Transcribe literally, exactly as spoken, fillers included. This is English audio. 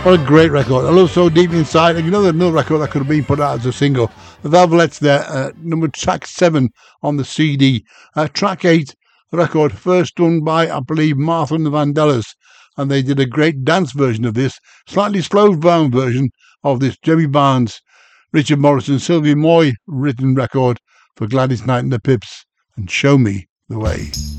What a great record. I love So Deep Inside. And you know, another record that could have been put out as a single. The Velvets there, uh, number track seven on the C D. Uh, track eight, record first done by, I believe, Martha and the Vandellas. And they did a great dance version of this, slightly slowed down version of this Jemmy Barnes, Richard Morrison, Sylvia Moy written record for Gladys Knight and the Pips. And Show Me the Way.